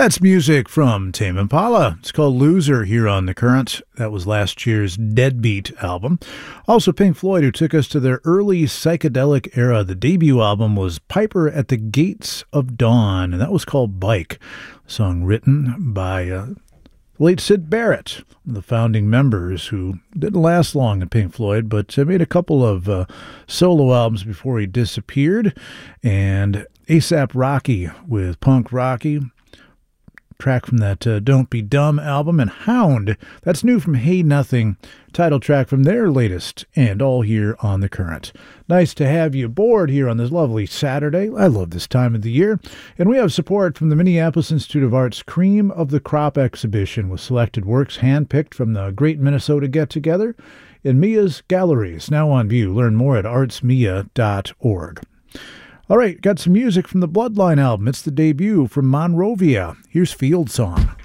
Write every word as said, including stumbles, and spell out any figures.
That's music from Tame Impala. It's called Loser here on The Current. That was last year's Deadbeat album. Also Pink Floyd, who took us to their early psychedelic era. The debut album was Piper at the Gates of Dawn, and that was called Bike, a song written by uh, late Syd Barrett, one of the founding members, who didn't last long in Pink Floyd, but uh, made a couple of uh, solo albums before he disappeared. And A$AP Rocky with Punk Rocky, track from that uh, Don't Be Dumb album, and Hound, that's new from Hey Nothing, title track from their latest, and all here on The Current. Nice to have you aboard here on this lovely Saturday. I love this time of the year, and we have support from the Minneapolis Institute of Art's Cream of the Crop exhibition with selected works handpicked from the Great Minnesota Get-Together in Mia's Galleries, now on view. Learn more at arts mia dot org. All right, got some music from the Bloodline album. It's the debut from Monrovia. Here's Field Song.